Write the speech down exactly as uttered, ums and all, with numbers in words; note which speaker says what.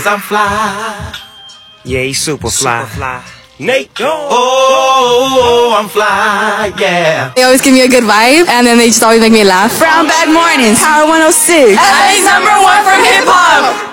Speaker 1: I'm fly.
Speaker 2: Yeah, he's super fly.
Speaker 1: Super fly. Nate, oh, I'm fly, yeah.
Speaker 3: They always give me a good vibe, and then they just always make me laugh. Brown Bag Mornings, Power one oh six. L A's number one from hip hop.